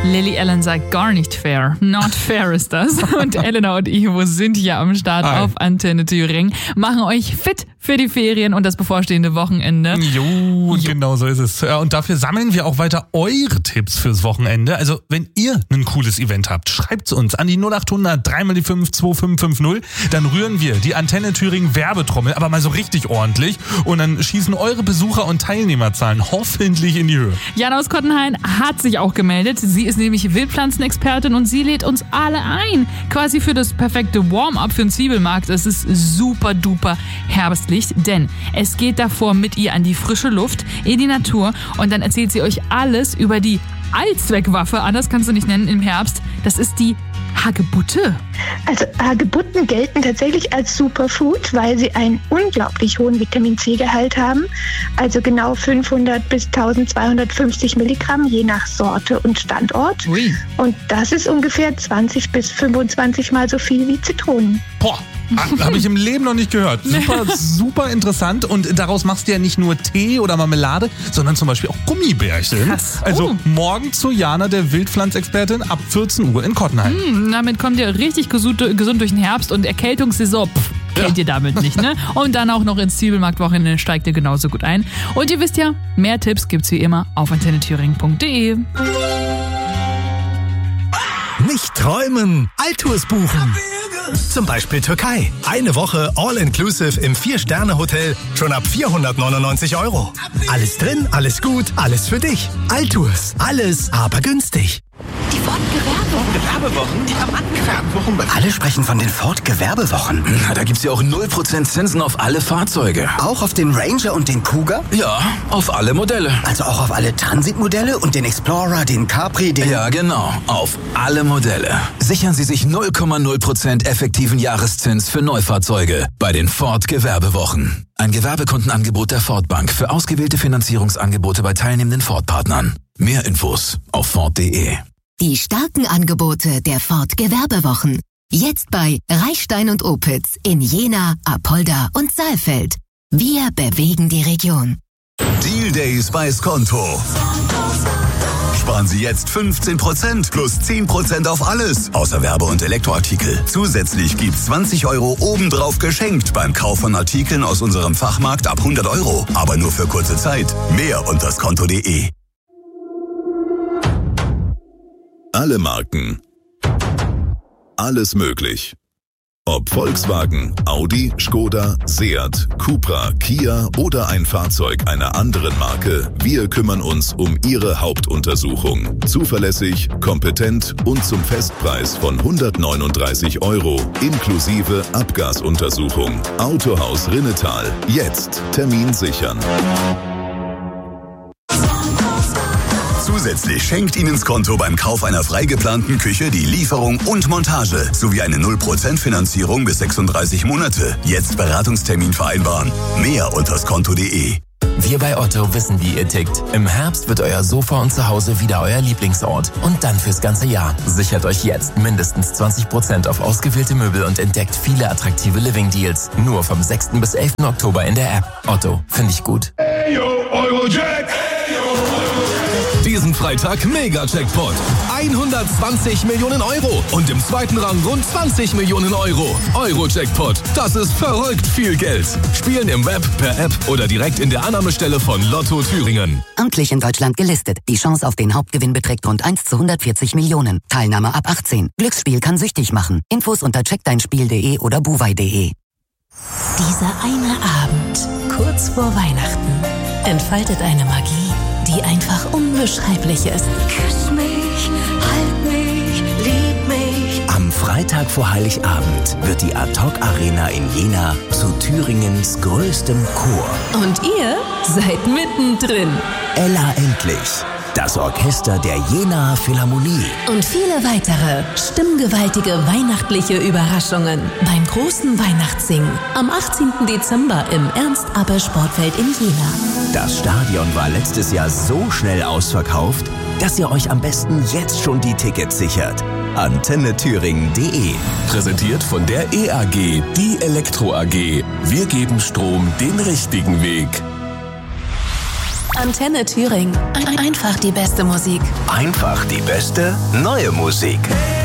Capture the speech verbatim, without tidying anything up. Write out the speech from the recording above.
Lily Allen sagt gar nicht fair. Not fair ist das. Und Elena und Ivo sind hier am Start Hi. Auf Antenne Thüringen, machen euch fit für die Ferien und das bevorstehende Wochenende. Jo, jo. Genau so ist es. Und dafür sammeln wir auch weiter eure Tipps fürs Wochenende. Also wenn ihr ein cooles Event habt, schreibt's uns an die null acht hundert drei mal die fünf zwei fünf fünf null. Dann rühren wir die Antenne Thüringen Werbetrommel, aber mal so richtig ordentlich. Und dann schießen eure Besucher- und Teilnehmerzahlen hoffentlich in die Höhe. Jana aus Kottenhain hat sich auch gemeldet. Sie ist nämlich Wildpflanzenexpertin und sie lädt uns alle ein. Quasi für das perfekte Warm-up für den Zwiebelmarkt. Es ist super duper herbstlich, denn es geht davor mit ihr an die frische Luft, in die Natur und dann erzählt sie euch alles über die Allzweckwaffe, anders kannst du nicht nennen, im Herbst. Das ist die Hagebutte. Also Hagebutten gelten tatsächlich als Superfood, weil sie einen unglaublich hohen Vitamin-C-Gehalt haben. Also genau fünfhundert bis eintausendzweihundertfünfzig Milligramm, je nach Sorte und Standort. Ui. Und das ist ungefähr zwanzig bis fünfundzwanzig Mal so viel wie Zitronen. Boah, habe ich im Leben noch nicht gehört. Super, super interessant. Und daraus machst du ja nicht nur Tee oder Marmelade, sondern zum Beispiel auch Gummibärchen. Krass. Also Oh. morgen zu Jana, der Wildpflanzexpertin, ab vierzehn Uhr in Kottenheim. Hm, damit kommt ihr richtig gesund, gesund durch den Herbst und Erkältungssaison, pff, kennt ihr damit nicht, ne? Und dann auch noch ins Zwiebelmarktwochenende steigt ihr genauso gut ein. Und ihr wisst ja, mehr Tipps gibt's wie immer auf antenne thüringen punkt de. Nicht träumen, Alltours buchen. Zum Beispiel Türkei. Eine Woche All-Inclusive im Vier-Sterne-Hotel schon ab vierhundertneunundneunzig Euro. Alles drin, alles gut, alles für dich. Alltours, alles aber günstig. Die Ford-Gewerbewochen. Gewerbewochen? Die Rabattgewerbewochen. Alle sprechen von den Ford-Gewerbewochen. Na, da gibt's ja auch null Prozent Zinsen auf alle Fahrzeuge. Auch auf den Ranger und den Kuga? Ja, auf alle Modelle. Also auch auf alle Transitmodelle und den Explorer, den Capri, den... Ja, genau. Auf alle Modelle. Sichern Sie sich null Komma null Prozent effektiven Jahreszins für Neufahrzeuge bei den Ford-Gewerbewochen. Ein Gewerbekundenangebot der Ford Bank für ausgewählte Finanzierungsangebote bei teilnehmenden Ford-Partnern. Mehr Infos auf ford punkt de. Die starken Angebote der Ford Gewerbewochen. Jetzt bei Reichstein und Opitz in Jena, Apolda und Saalfeld. Wir bewegen die Region. Deal Days bei Skonto. Sparen Sie jetzt fünfzehn Prozent plus zehn Prozent auf alles, außer Werbe- und Elektroartikel. Zusätzlich gibt's zwanzig Euro obendrauf geschenkt beim Kauf von Artikeln aus unserem Fachmarkt ab hundert Euro. Aber nur für kurze Zeit. Mehr unter skonto punkt de. Alle Marken. Alles möglich. Ob Volkswagen, Audi, Skoda, Seat, Cupra, Kia oder ein Fahrzeug einer anderen Marke, wir kümmern uns um Ihre Hauptuntersuchung. Zuverlässig, kompetent und zum Festpreis von hundertneununddreißig Euro inklusive Abgasuntersuchung. Autohaus Rinnetal. Jetzt Termin sichern. Zusätzlich schenkt Ihnen Skonto beim Kauf einer frei geplanten Küche die Lieferung und Montage sowie eine null Prozent Finanzierung bis sechsunddreißig Monate. Jetzt Beratungstermin vereinbaren. Mehr unter skonto punkt de. Wir bei Otto wissen, wie ihr tickt. Im Herbst wird euer Sofa und Zuhause wieder euer Lieblingsort. Und dann fürs ganze Jahr. Sichert euch jetzt mindestens zwanzig Prozent auf ausgewählte Möbel und entdeckt viele attraktive Living-Deals. Nur vom sechsten bis elften Oktober in der App. Otto, finde ich gut. Hey, yo, Eurojack! Hey, yo, Eurojack! Diesen Freitag Mega-Jackpot. hundertzwanzig Millionen Euro. Und im zweiten Rang rund zwanzig Millionen Euro. Euro-Jackpot. Das ist verrückt viel Geld. Spielen im Web, per App oder direkt in der Annahmestelle von Lotto Thüringen. Amtlich in Deutschland gelistet. Die Chance auf den Hauptgewinn beträgt rund eins zu hundertvierzig Millionen. Teilnahme ab achtzehn. Glücksspiel kann süchtig machen. Infos unter check dein spiel punkt de oder buwei punkt de. Dieser eine Abend, kurz vor Weihnachten, entfaltet eine Magie, die einfach unbeschreiblich ist. Küss mich, halt mich, lieb mich. Am Freitag vor Heiligabend wird die Ad-Hoc Arena in Jena zu Thüringens größtem Chor. Und ihr seid mittendrin. Ella Endlich, das Orchester der Jenaer Philharmonie. Und viele weitere stimmgewaltige weihnachtliche Überraschungen beim großen Weihnachtssingen am achtzehnten Dezember im Ernst-Abbe-Sportfeld in Jena. Das Stadion war letztes Jahr so schnell ausverkauft, dass ihr euch am besten jetzt schon die Tickets sichert. antenne thüringen punkt de. Präsentiert von der E A G, die Elektro A G. Wir geben Strom den richtigen Weg. Antenne Thüringen. Ein- Einfach die beste Musik. Einfach die beste neue Musik.